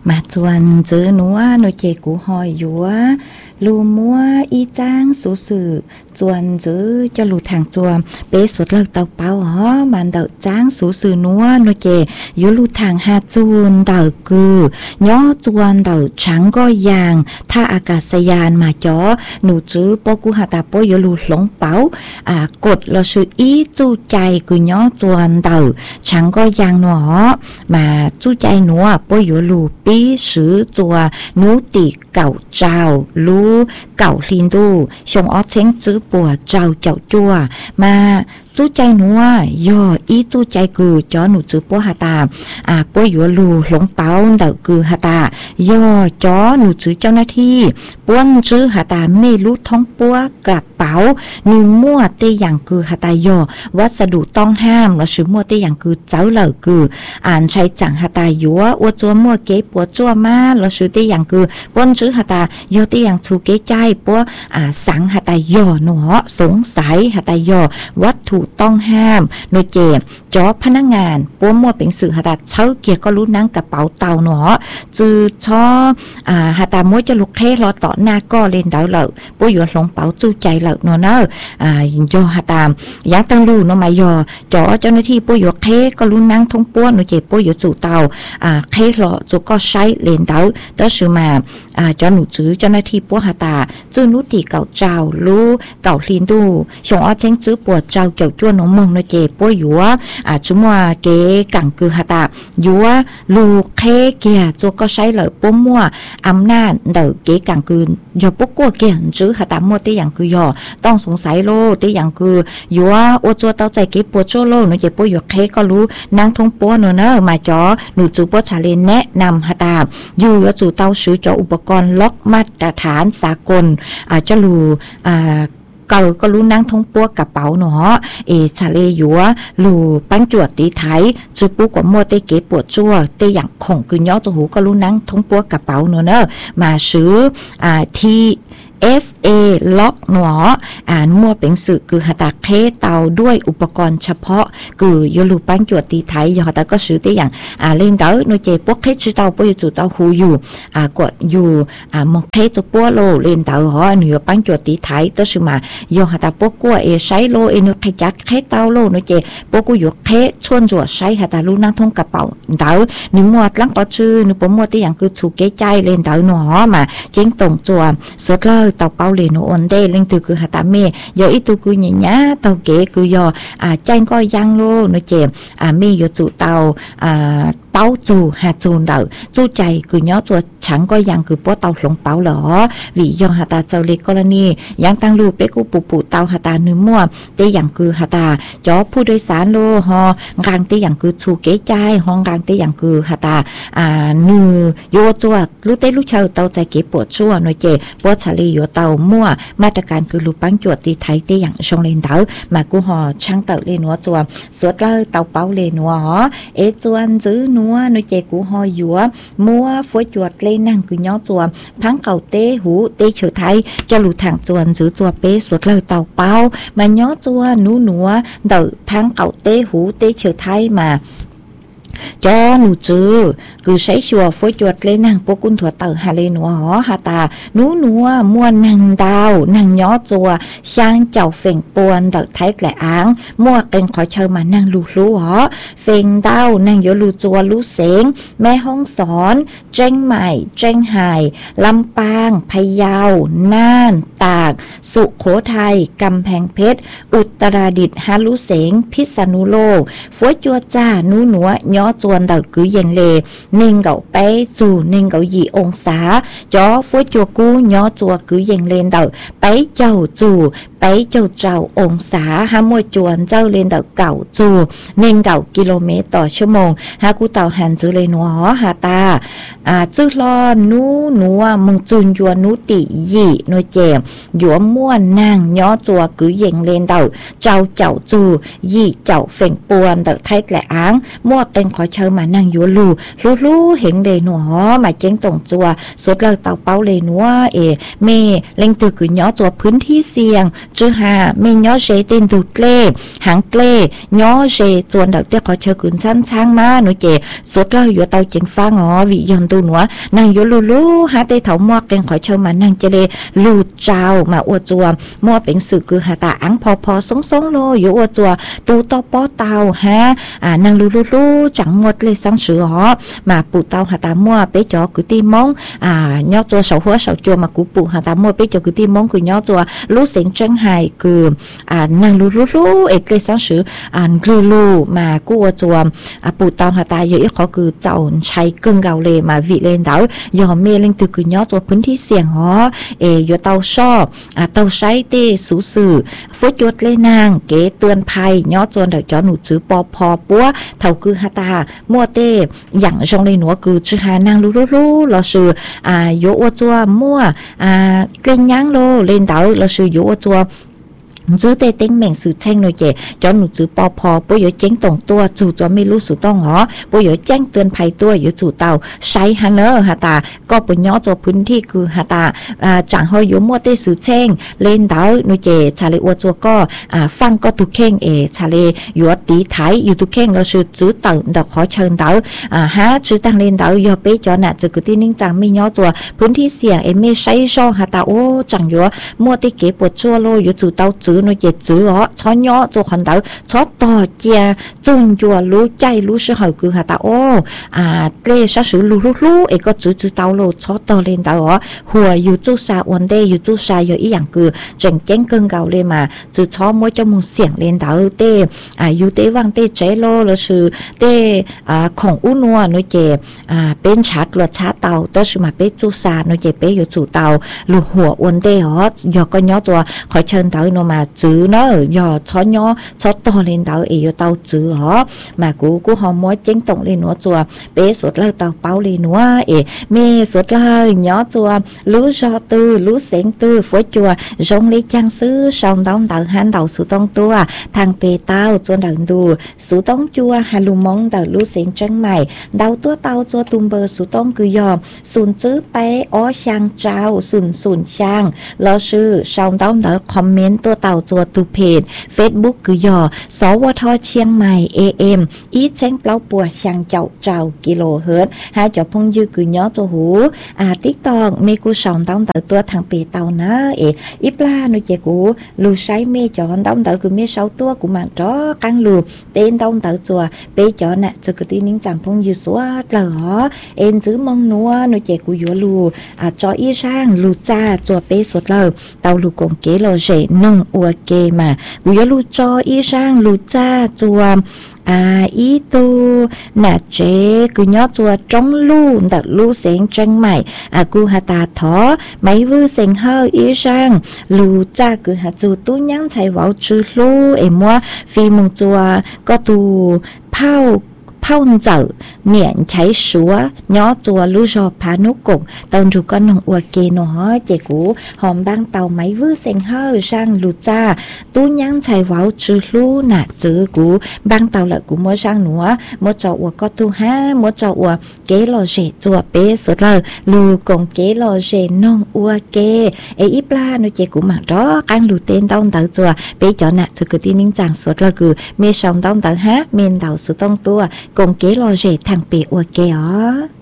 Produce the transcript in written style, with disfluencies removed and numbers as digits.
มาจวนเจอหนัวหนูเจกูหอยยัวลูมัวอีจ้างสูสื่อจวนเจอจะลูทางจวมเปสุดเลิกเตาเป้าฮอมันเดาจ้างสูสื่อนัวหนูเจอยู่ลูทางหาจูนเดากือย่อจวนเดาช้างก็ยางถ้าอากาศยานมาจ่อหนูจื้อปอกูหาตาปอยู่ลูหลงเป้ากดเราชื่ออีจูใจกูย่อจวนเดาช้างก็ยางหนอมาจูใจหนัวปอยู่ลูปีสือจัวหนูตีเก่าเจ้าลูเก่าลินดูชงอ้อเช้งจื้อปัวเจ้าเจ้าจัวมาจูใจหนัวย่ออีจูใจกูจ่อหนูจื้อปัวหาตาปัวอยู่ลูหลงเป้าเดากูหาตาย่อจ่อหนูจื้อเจ้าหน้าที่ป้วนจื้อหาตาไม่รู้ท้องปัวกลับเป๋าหนูมั่วเตอย่างกูหาตาย่อวัสดุต้องห้ามแล้วชื่อมั่วเตอย่างกูเจ้าเหล่ากูอ่านใช้จังหาตายัวอวดจัวมั่วเก๋ปัวจัวมาแล้วชื่อเตอย่างกูป้วนจื้อหาตาย่อเตอย่างชูเก๋ใจปัวสังหาตาย่อหนูสงสัยหาตาย่อวัตถุต้องห้ามหนูเจจ่อพนักงานปัวมั่วเป็นสื่อหาตาเช่าเกียร์ก็รู้นั่งกระเป๋าเต่าหนูจื้อช่อหาตามั่วจะลุกเทรอต่อหน้าก็เล่นเดาเหล่าปัวอยู่หลงเป๋าจูใจเหล่าหนูเนอย่อหาตามยังตั้งลู่หนูมาย่อจ่อเจ้าหน้าที่ปัวอยู่เทก็รู้นั่งทงปัวหนูเจปัวอยู่จู่เต่าเทรอจู่ก็ใช้เล่นเดาแต่ชื่อมาจ่อหนูจื้อเจ้าหน้าที่ปัวหาตาจื้อนุตีเก่าเจ้ารู้เก่าลินดูชงอ้อเช้งจื้อปวดเจ้าเจ้าจ้วนหนูมองหนูเจปัวอยู่จุมัวเก๋กังคือหาตาอยู่ลูกเทเกียจู่ก็ใช้เหล่าปัวมัวอำนาจเดาเก๋กังคือย่อปุ๊กกัวเกี่ยนจื้อหาตามัวเตอย่างคือย่อต้องสงสัยโลเตอย่างคืออยู่โอจัวเต้าใจเก๋ปัวโจโลหนูเจปัวอยู่เทก็รู้นางทงปัวหนูเนอมาจ่อหนูจูปัวชาเลนแนะนำหาตาอยู่จู่เต้าซื้อจ่ออุปกรณ์ล็อกมาตรฐานสากลจะรู้เก่าก็รู้นั่งทงปัวกระเป๋าหนอชาเลยัวลูปั้นจวดตีไทยจูปูกว่ามัวเตเก๋ปวดจั่วเตอย่างของคือย่อจูหูก็รู้นั่งทงปัวกระเป๋าเนอะมาซื้อที่ SA ล็อกหนอมั่วเป็นสื่อคือหาตาเคเตาด้วยอุปกรณ์เฉพาะคือยลูปั้นจวดตีไทยยอตาก็ซื้อได้อย่างเล่นเต๋อโนเจพวกเคชื่อเตาปอยู่จู่เตาหูอยู่กดอยู่มองเคจูปัวโลเล่นเต๋อหอเหนือปั้นจวดตีไทยตัวชื่อมายอหาตาพวกกัวใช้โลนึกขยักเคเตาโลโนเจพวกกูอยู่เคชวนจวดใช้หาตาลูนั่งทงกระเป๋าเต๋อหนึ่งมัวลังก็ชื่อหนึ่งปมัวได้อย่างคือชูเกใจเล่นเต๋อหนอมาเจ๊งตรงจัวสดเลยเตาเป้าเลยโนอนเดเล่งตือคือหาตาเมยออีตูคือเนี่ยนะเตาเก๋คือยอใจก็ยังโลโนเจเมยอยู่จู่เตาเป้าจู่หาจูนเดาจู่ใจคือย้อจัวฉังก็ยังคือป้อเตาหลงเป้าเหรอวิยอหาตาเจ้าเล็กกรณียังตั้งรูปเปกูปูเตาหาตาเนื้อมั่วเตอย่างคือหาตาจ่อผู้โดยสารโลฮอกลางเตอย่างคือชูเก๋ใจห้องกลางเตอย่างคือหาตาเนื้อโยจัวรู้เตรู้เชาเตาใจเก๋ปวดชั่วหน่อยเจป้อชาลีโยเตามั่วมาตรการคือลูปังจวดตีไทยเตอย่างชงเลนเตามากูฮอช่างเตาเลนัวจัวสวดเลยเตาเป้าเลนัวฮอจวนจื้อนัวหน่อยเจกูฮอยัวมั่วฝวยจวดเลนั่งคือย้อจัวพังเก่าเตหูเตเฉยไทยจะหลุดทางจวนจื้อจัวเป้สวดเลยเตาเป้ามาย้อจัวนัวเดาพังเก่าเตหูเตเฉยไทยมาจอหนูจื้อคือใช้ชัวฝอยจวดเลยนางพวกกุนถั่วเต่าหาเลยหนัวหอหาตาหนูม่วนนางดาวนางย้อจัวช่างเจ้าเฟ่งปวนเดาไทยแกละอ้างมั่วเต็งขอเชิญมานางลูหอเฟ่งดาวนางโยลูจัวลูเสงแม่ห้องสอนเจ้งใหม่เจ้งไห่ลำปางพะเยาน่านตากสุโขทัยกำแพงเพชรอุตรดิตถ์ฮาลุเสงพิษณุโลกฝอยจวดจ้าหนูย้อจวนเดากือยังเลนิ่งเกาไปจู่นิ่งเกาหยีองศาจ่อฝวยจัวกูย้อจัวกือยังเลนเดาไปเจ้าจู่ไปเจ้าองศาหามวยจวนเจ้าเลนเดาเก่าจู่นิ่งเก่ากิโลเมตรต่อชั่วโมงหากูเต่าหันจือเลนัวหาตาจื้อลอนัวมึงจุนยัวนุติหยีโนเจมหยัวม่วนนางย้อจัวกือยังเลนเดาเจ้าจู่หยีเจ้าเฟ่งปวนเดาไทยแกละอ้างมั่วเต็งขอเชิญมานั่งยัวลูเห็นเลยหนัวมาเจ้งตรงจัวสดเลยเตาเป้าเลยนัวเมเล่งตือคือย้อจัวพื้นที่เสี่ยง chứ hà mình nhớ sẽ tên tụt lê hàng lê nhớ sẽ chuẩn đầu tiên có chơi cuốn săn sang mà nói chè suốt là vừa tàu chính pha ngõ vị dân tu nữa nàng vừa lú lú hà tê thấu mua kèn khỏi chơi mà nàng chơi lê lù trào mà uo chùa mua bệnh sự cứ hà ta ăn pò sống sống lô vừa uo chùa tu to bó tàu ha nàng lú lú chẳng một lê sáng sữa họ mà phụ tàu hà ta mua bé cho cứ tim mông nhớ chùa sầu hứa sầu chùa mà cụ phụ hà ta mua bé cho cứ tim mông cứ nhớ chùa lú sinh chân hài cứ nàng lú ếch lê sáng sữa lú mà cụ uo chùa phụ tàu hà ta giờ ít khó cứ chậu cháy cưng gạo lê mà vị lên đó giờ mê lên từ cứ nhớ chùaพื้นที่เสี่ยงhọ giờ tàu so tàuใช้เตสูสื่อฟุตยดเลยนางเก๋เตือนภัยย้อจนเดี๋ยวจอหนูจื้อปอพอปัวเท่าคือฮาตามัวเต้อย่างจงเลยหนูคือจื้อหานางรู้เราสื่อโยอจัวมัวเกรงยังโลเล่นเต๋อเราสื่อโยอจัวจื้อเตเต็งเหม่งสื่อแช่งหน่อยเจจอหนูจื้อปอพอปุ้ยเจ้งตรงตัวจู่จอไม่รู้สุดต้องหรอปุ้ยแจ้งเตือนภัยตัวอยู่จู่เตาใช้ฮะเนอฮาตาก็ปุ้ยย้อจอพื้นที่คือฮาตาจังหอยอยู่มัวเตสื่อแช่งเล่นเต๋อหน่อยเจชาเลอวจัวก็ฟังก็ตุกเข่งชาเลอยู่ตีไทยอยู่ตุกเข่งเราสื่อจื้อเต๋อดอกขอเชิญเต๋อฮะจื้อตั้งเล่นเต๋อยอเป๊จอน่ะจื้อกุฏินิ่งจังไม่ย้อจัวพื้นที่เสี่ยงไม่ใช้ช่อฮาตาโอ้จังอยู่มัวเตเก็บปวดจัวโลอยู่จู่เต๋อจื้อหน่อยเจจื้ออ๋อช้อนย่อตัวคนเต๋อช้อนต่อเจียจุนจัวรู้ใจรู้สึกหอยคือฮาตาโอเกล้ซะสือรู้เอก็จื้อเต๋อโลช้อนต่อเล่นเต๋ออ๋อหัวอยู่จู่ซาวันเดย์อยู่จู่ซาอยู่อีอย่างคือเจ๋งเจ้งเกินเก่าเลยมาจื้อช้อนมวยจมูกเสียงเล่นเต๋อเต้อยู่เต้วังเต้เจโลแล้วสือเต้ของอุ้นัวน้อยเจเป็นชัดหลวดชาเต๋อแต่สือมาเป็นจู่ซาน้อยเจเป็นอยู่จู่เต๋อลูหัววันเดย์อ๋อยอก็ย่อตัวขอเชิญเต๋อโนมาจื้อเนาะgiờ chó nhỏ chó to lên tàu ấy tàu chữ họ mà cú họ muốn chính tổng lên nữa chùa bé sốt là tàu bao lên nữa ấy mẹ sốt là nhỏ chùa lú do tư lú sáng tư phối chùa giống lấy trang sứ sòng đóng tàu han tàu số tông tua thằng bé tàu cho đằng đù số tông chùa hà lù mong tàu lú sáng trắng mày đào tua tàu cho tum bờ số tông cứ giờ sùn chữ bé ó sang trao sùn sang lo sư sòng đóng tàu comment tua tàu chùa tuเพจ Facebook คือยอสวทเชียงใหม่ AM อีแจ้งเปล่าปัวช่างเจ้ากิโลเฮิรตซ์หาจอพงยืคือยอโจหูTikTok เมกูสองต้องตัวทางเปเตานะอีปลาหนูเจกูลูใช้เมจอนต้องคือเมเสาตัวกูมันรอกังลูเต้นต้องจัวเปจอนน่ะจะกตีนิ่งจังพงยืสัวเหรอเอ็นซื้อมองนัวหนูเจกูยัวลูจออีช่างลูจ้าจัวเปสดเลยเตาลูกงเกโลเจนุ่งอัวเกมากูยลูจออีช่างลูจ้าจัวอีตูน่ะเจกูย้อจัวจงลู่แต่ลู่เสียงจังใหม่กูหาตาถอไม่วื้อเสียงเฮออีช่างลูจ้ากูหาจูตู้ยังใช้ว่าวจื้อลู่มัวฟีมุงจัวก็ตูเผาเจอเหมียนใช้ชัวย้อจัวลูจอพานุกงตอนจูก็นองอวเกโนฮอเจกูหอมบางเตาไม้วื้อเสียงเฮอช่างลูจ้าตู้ยังใช้ว่าวจื้อลู่น่ะจื้อกูบางเตาละกูมัวช่างหนัวมัวจออวก็ตูฮะมัวจออวเกโลเจจัวเปสุดเลยลูกงเกโลเจนองอวเกอีปลาโนเจกูหมารอกังลูเต้นต้องเตาจัวเปจอน่ะจื้อกูตีนิ่งจังสุดเลยคือเมชองต้องเตาฮะเมนเตาสุดต้องตัวกงเกโลเจทางเปอวเกอ๋อ